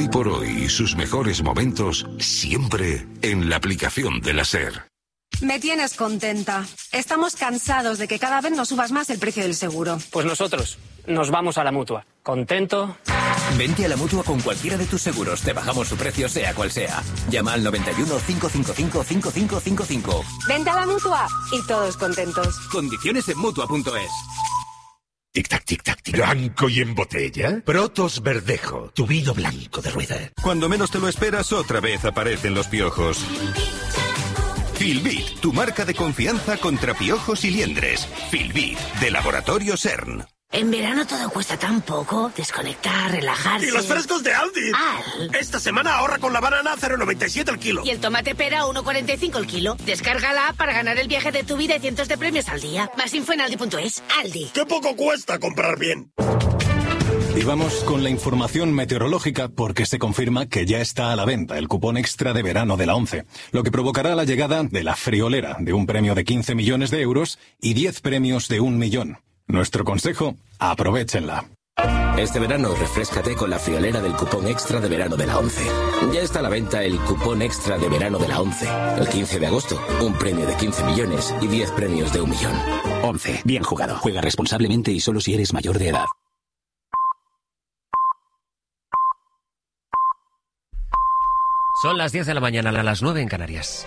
por hoy y sus mejores momentos siempre en la aplicación de la SER. Me tienes contenta. Estamos cansados de que cada vez nos subas más el precio del seguro. Pues nosotros nos vamos a la Mutua. ¿Contento? Vente a la Mutua con cualquiera de tus seguros. Te bajamos su precio sea cual sea. Llama al 91 555 5555. Vente a la Mutua y todos contentos. Condiciones en Mutua.es. Tic-tac, tic-tac, tic. ¿Blanco y en botella? Protos Verdejo, tu vino blanco de rueda. Cuando menos te lo esperas, otra vez aparecen los piojos. Filbit, tu marca de confianza contra piojos y liendres. Filbit, de Laboratorio CERN. En verano todo cuesta tan poco. Desconectar, relajarse. ¡Y los frescos de Aldi! Esta semana ahorra con la banana a 0,97 el kilo. Y el tomate pera a 1,45 el kilo. Descárgala para ganar el viaje de tu vida y cientos de premios al día. Más info en aldi.es. Aldi. ¡Qué poco cuesta comprar bien! Y vamos con la información meteorológica porque se confirma que ya está a la venta el cupón extra de verano de la ONCE, lo que provocará la llegada de la friolera de un premio de 15 millones de euros y 10 premios de 1 millón. Nuestro consejo, aprovéchenla. Este verano refréscate con la friolera del cupón extra de verano de la ONCE. Ya está a la venta el cupón extra de verano de la ONCE. El 15 de agosto, un premio de 15 millones y 10 premios de 1 millón. ONCE, bien jugado. Juega responsablemente y solo si eres mayor de edad. Son las 10 de la mañana, a las 9 en Canarias.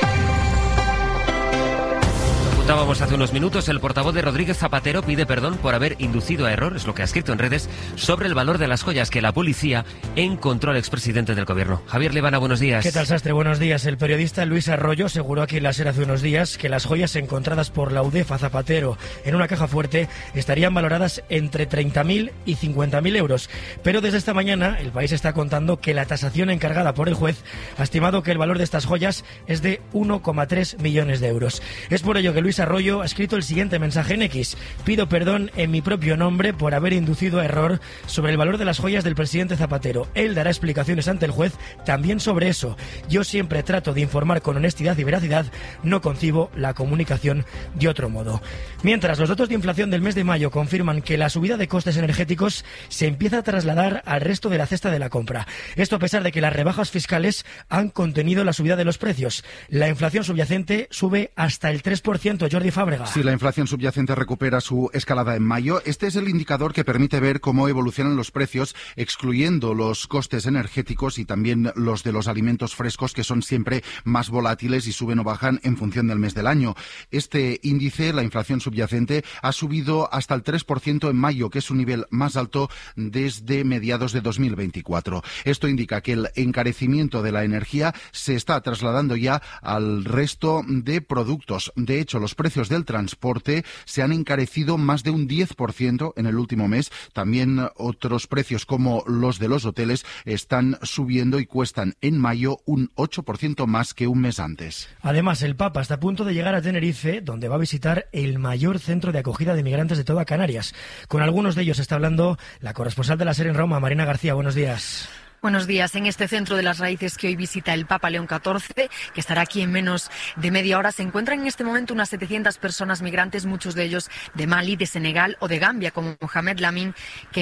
Contábamos hace unos minutos, el portavoz de Rodríguez Zapatero pide perdón por haber inducido a error, es lo que ha escrito en redes, sobre el valor de las joyas que la policía encontró al expresidente del gobierno. Javier Levana, buenos días. ¿Qué tal, Sastre? Buenos días. El periodista Luis Arroyo aseguró aquí en la SER hace unos días que las joyas encontradas por la UDEF a Zapatero en una caja fuerte estarían valoradas entre 30.000 y 50.000 euros. Pero desde esta mañana el país está contando que la tasación encargada por el juez ha estimado que el valor de estas joyas es de 1,3 millones de euros. Es por ello que Luis Arroyo ha escrito el siguiente mensaje en X: pido perdón en mi propio nombre por haber inducido a error sobre el valor de las joyas del presidente Zapatero. Él dará explicaciones ante el juez también sobre eso. Yo siempre trato de informar con honestidad y veracidad, no concibo la comunicación de otro modo. Mientras, los datos de inflación del mes de mayo confirman que la subida de costes energéticos se empieza a trasladar al resto de la cesta de la compra. Esto a pesar de que las rebajas fiscales han contenido la subida de los precios. La inflación subyacente sube hasta el 3%, Jordi Fábrega. Si la inflación subyacente recupera su escalada en mayo, este es el indicador que permite ver cómo evolucionan los precios, excluyendo los costes energéticos y también los de los alimentos frescos, que son siempre más volátiles y suben o bajan en función del mes del año. Este índice, la inflación subyacente, ha subido hasta el 3% en mayo, que es su nivel más alto desde mediados de 2024. Esto indica que el encarecimiento de la energía se está trasladando ya al resto de productos. De hecho, los precios del transporte se han encarecido más de un 10% en el último mes. También otros precios, como los de los hoteles, están subiendo y cuestan en mayo un 8% más que un mes antes. Además, el Papa está a punto de llegar a Tenerife, donde va a visitar el mayor centro de acogida de migrantes de toda Canarias. Con algunos de ellos está hablando la corresponsal de la SER en Roma, Marina García. Buenos días. Buenos días. En este centro de las raíces que hoy visita el Papa León XIV, que estará aquí en menos de media hora, se encuentran en este momento unas 700 personas migrantes, muchos de ellos de Mali, de Senegal o de Gambia, como Mohamed Lamin,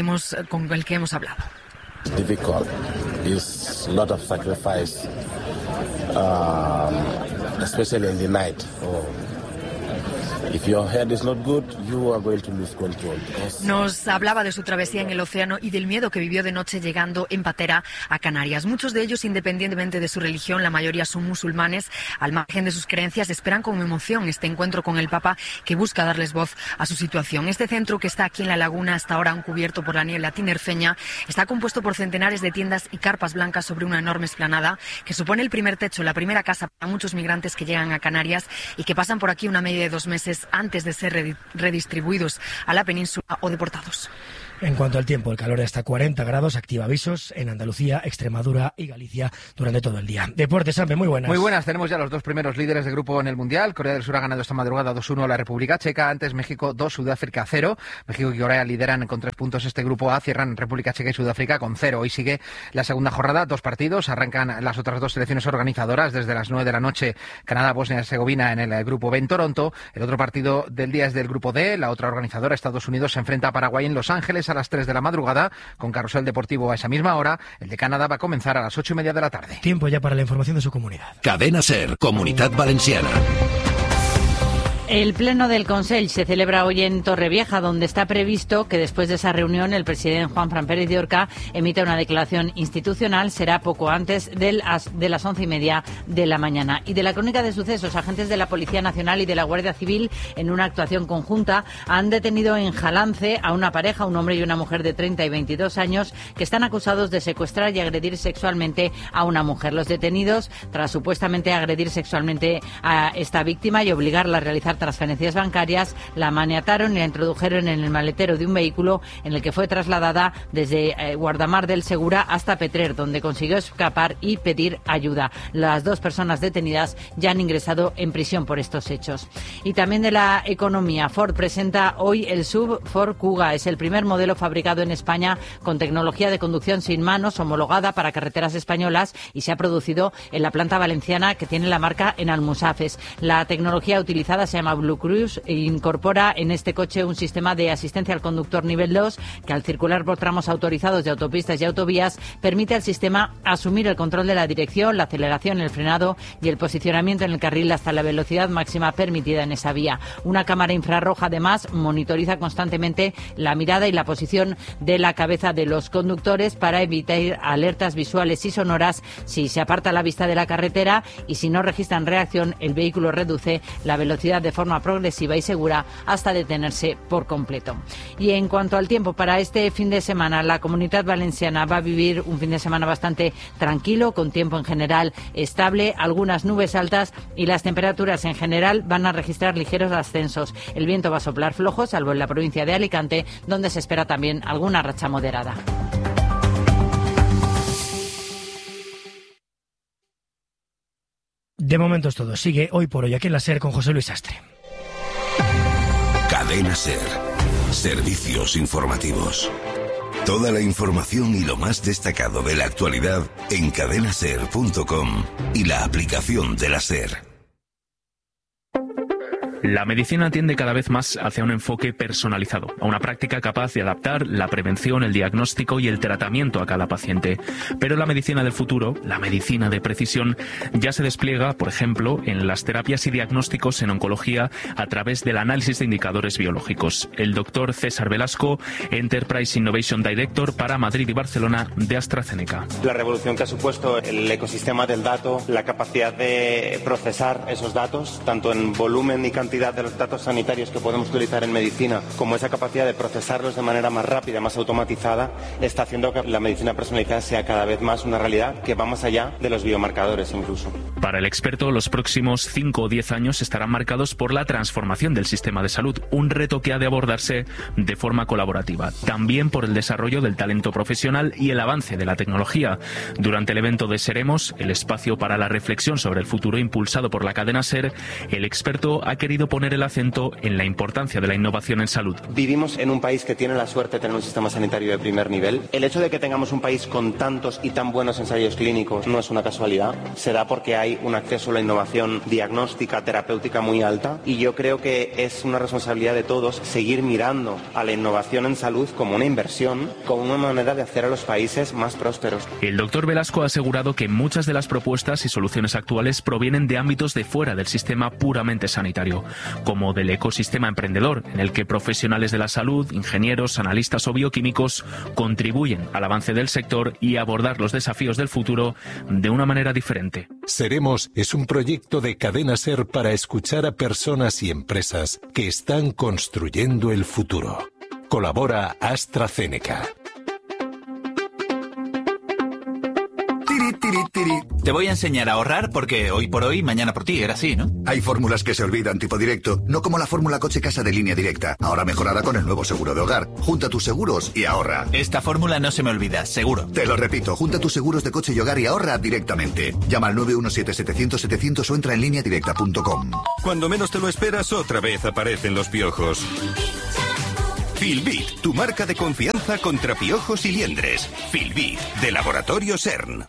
con el que hemos hablado. It's difficult. It's a lot of sacrifice, especially in the night. If your head is not good, you are going to lose control. Nos hablaba de su travesía en el océano y del miedo que vivió de noche llegando en patera a Canarias. Muchos de ellos, independientemente de su religión, la mayoría son musulmanes, al margen de sus creencias, esperan con emoción este encuentro con el Papa, que busca darles voz a su situación. Este centro, que está aquí en la laguna, hasta ahora aún cubierto por la niebla tinerfeña, está compuesto por centenares de tiendas y carpas blancas sobre una enorme explanada que supone el primer techo, la primera casa para muchos migrantes que llegan a Canarias y que pasan por aquí una media de 2 meses antes de ser redistribuidos a la península o deportados. En cuanto al tiempo, el calor está a 40 grados, activa avisos en Andalucía, Extremadura y Galicia durante todo el día. Deportes, Sampe, muy buenas. Muy buenas, tenemos ya los dos primeros líderes de grupo en el Mundial. Corea del Sur ha ganado esta madrugada 2-1 a la República Checa, antes México 2, Sudáfrica 0. México y Corea lideran con 3 puntos este grupo A, cierran República Checa y Sudáfrica con 0. Hoy sigue la segunda jornada, 2 partidos, arrancan las otras 2 selecciones organizadoras desde las 9 de la noche, Canadá, Bosnia y Herzegovina en el grupo B en Toronto. El otro partido del día es del grupo D, la otra organizadora, Estados Unidos, se enfrenta a Paraguay en Los Ángeles a las 3 de la madrugada, con carrusel deportivo a esa misma hora. El de Canadá va a comenzar a las 8:30 de la tarde. Tiempo ya para la información de su comunidad. Cadena SER, Comunitat Valenciana. El pleno del Consell se celebra hoy en Torrevieja, donde está previsto que después de esa reunión el presidente Juanfran Pérez de Orca emita una declaración institucional. Será poco antes de las 11:30 de la mañana. Y de la crónica de sucesos, agentes de la Policía Nacional y de la Guardia Civil, en una actuación conjunta, han detenido en Jalance a una pareja, un hombre y una mujer de 30 y 22 años, que están acusados de secuestrar y agredir sexualmente a una mujer. Los detenidos, tras supuestamente agredir sexualmente a esta víctima y obligarla a realizar transferencias bancarias, la maniataron y la introdujeron en el maletero de un vehículo en el que fue trasladada desde Guardamar del Segura hasta Petrer, donde consiguió escapar y pedir ayuda. Las dos personas detenidas ya han ingresado en prisión por estos hechos. Y también de la economía, Ford presenta hoy el SUV Ford Kuga. Es el primer modelo fabricado en España con tecnología de conducción sin manos, homologada para carreteras españolas, y se ha producido en la planta valenciana que tiene la marca en Almusafes. La tecnología utilizada se llama Blue Cruise e incorpora en este coche un sistema de asistencia al conductor nivel 2 que, al circular por tramos autorizados de autopistas y autovías, permite al sistema asumir el control de la dirección, la aceleración, el frenado y el posicionamiento en el carril hasta la velocidad máxima permitida en esa vía. Una cámara infrarroja, además, monitoriza constantemente la mirada y la posición de la cabeza de los conductores para evitar alertas visuales y sonoras si se aparta la vista de la carretera, y si no registran reacción, el vehículo reduce la velocidad de forma progresiva y segura hasta detenerse por completo. Y en cuanto al tiempo para este fin de semana, la Comunitat Valenciana va a vivir un fin de semana bastante tranquilo, con tiempo en general estable, algunas nubes altas, y las temperaturas en general van a registrar ligeros ascensos. El viento va a soplar flojo, salvo en la provincia de Alicante, donde se espera también alguna racha moderada. De momento es todo. Sigue Hoy por Hoy aquí en la SER con José Luis Sastre. Cadena SER. Servicios informativos. Toda la información y lo más destacado de la actualidad en cadenaser.com y la aplicación de la SER. La medicina tiende cada vez más hacia un enfoque personalizado, a una práctica capaz de adaptar la prevención, el diagnóstico y el tratamiento a cada paciente. Pero la medicina del futuro, la medicina de precisión, ya se despliega, por ejemplo, en las terapias y diagnósticos en oncología a través del análisis de indicadores biológicos. El doctor César Velasco, Enterprise Innovation Director para Madrid y Barcelona de AstraZeneca. La revolución que ha supuesto el ecosistema del dato, la capacidad de procesar esos datos, tanto en volumen y cantidad de los datos sanitarios que podemos utilizar en medicina, como esa capacidad de procesarlos de manera más rápida, más automatizada, está haciendo que la medicina personalizada sea cada vez más una realidad que va más allá de los biomarcadores incluso. Para el experto, los próximos 5 o 10 años estarán marcados por la transformación del sistema de salud, un reto que ha de abordarse de forma colaborativa, también por el desarrollo del talento profesional y el avance de la tecnología. Durante el evento de Seremos, el espacio para la reflexión sobre el futuro impulsado por la cadena SER, el experto ha querido poner el acento en la importancia de la innovación en salud. Vivimos en un país que tiene la suerte de tener un sistema sanitario de primer nivel. El hecho de que tengamos un país con tantos y tan buenos ensayos clínicos no es una casualidad. Se da porque hay un acceso a la innovación diagnóstica, terapéutica muy alta, y yo creo que es una responsabilidad de todos seguir mirando a la innovación en salud como una inversión, como una manera de hacer a los países más prósperos. El doctor Velasco ha asegurado que muchas de las propuestas y soluciones actuales provienen de ámbitos de fuera del sistema puramente sanitario, como del ecosistema emprendedor, en el que profesionales de la salud, ingenieros, analistas o bioquímicos contribuyen al avance del sector y a abordar los desafíos del futuro de una manera diferente. Seremos es un proyecto de Cadena SER para escuchar a personas y empresas que están construyendo el futuro. Colabora AstraZeneca. Te voy a enseñar a ahorrar porque hoy por hoy, mañana por ti, era así, ¿no? Hay fórmulas que se olvidan, tipo directo, no como la fórmula coche-casa de Línea Directa, ahora mejorada con el nuevo seguro de hogar. Junta tus seguros y ahorra. Esta fórmula no se me olvida, seguro. Te lo repito, junta tus seguros de coche y hogar y ahorra directamente. Llama al 917-700-700 o entra en lineadirecta.com. Cuando menos te lo esperas, otra vez aparecen los piojos. Filbit, tu marca de confianza contra piojos y liendres. Filbit, de Laboratorio CERN.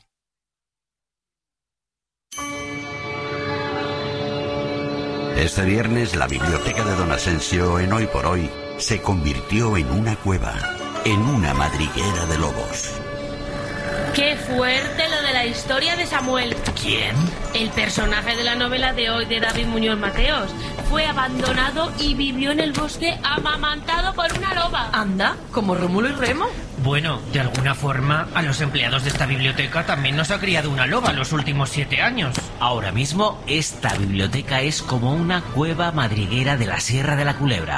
Este viernes la biblioteca de Don Asensio en Hoy por Hoy se convirtió en una cueva. en una madriguera de lobos. Qué fuerte lo de la historia de Samuel. ¿Quién? El personaje de la novela de hoy de David Muñoz Mateos. Fue abandonado y vivió en el bosque amamantado por una loba. Anda, como Rómulo y Remo. Bueno, de alguna forma, a los empleados de esta biblioteca también nos ha criado una loba los últimos 7 años. Ahora mismo, esta biblioteca es como una cueva madriguera de la Sierra de la Culebra.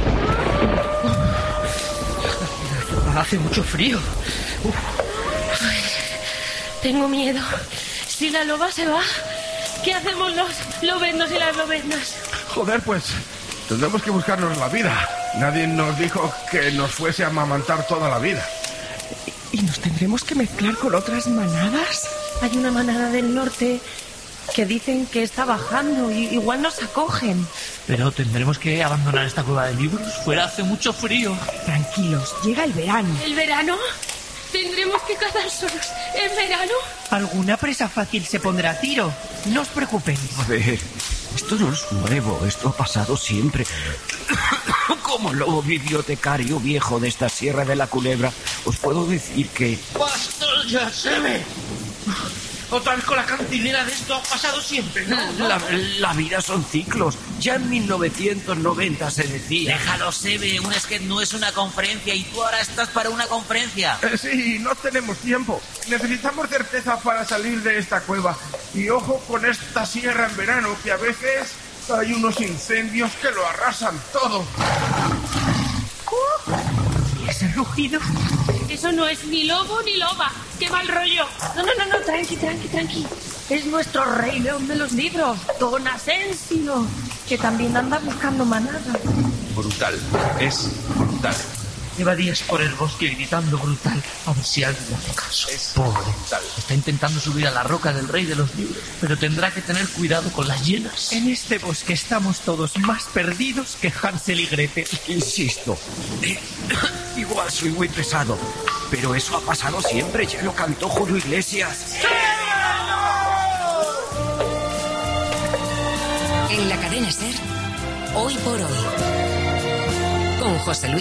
Hace mucho frío. Ay, tengo miedo. Si la loba se va, ¿qué hacemos los lobeznos y las lobeznas? Joder, pues tendremos que buscarnos la vida. Nadie nos dijo que nos fuese a amamantar toda la vida. ¿Y nos tendremos que mezclar con otras manadas? Hay una manada del norte que dicen que está bajando y igual nos acogen. Pero tendremos que abandonar esta cueva de libros. Fuera hace mucho frío. Tranquilos, llega el verano. ¿El verano? ¿Tendremos que cazar solos en verano? Alguna presa fácil se pondrá a tiro. No os preocupéis. Joder, esto no es nuevo, esto ha pasado siempre. Como lobo bibliotecario viejo de esta Sierra de la Culebra, os puedo decir que... ¡Pastor, ya se ve! Otra vez con la cantinera de esto ha pasado siempre, ¿no? La vida son ciclos. Ya en 1990 se decía... Déjalo, Sebe, un sketch no es una conferencia y tú ahora estás para una conferencia. Sí, no tenemos tiempo. Necesitamos certeza para salir de esta cueva. Y ojo con esta sierra en verano, que a veces hay unos incendios que lo arrasan todo. ¿Y ese rugido? Eso no es ni lobo ni loba. ¡Qué mal rollo! No, tranqui. Es nuestro rey león de los libros, Don Asensio, que también anda buscando manada. Brutal, es brutal. Lleva días por el bosque gritando brutal. A ver si alguien le hace caso. Pobre. Está intentando subir a la roca del rey de los libros, pero tendrá que tener cuidado con las hienas. En este bosque estamos todos más perdidos que Hansel y Gretel. Insisto, igual soy muy pesado, pero eso ha pasado siempre, ya lo cantó Julio Iglesias. En la cadena SER, Hoy por Hoy, con José Luis